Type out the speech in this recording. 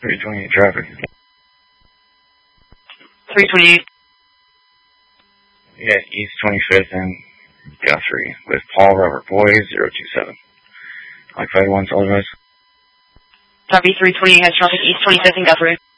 328 traffic. 328. Yeah, East 25th and Guthrie with Paul Robert Boy 027. Mike 51, solid rise. Copy 328 has traffic East 25th and Guthrie.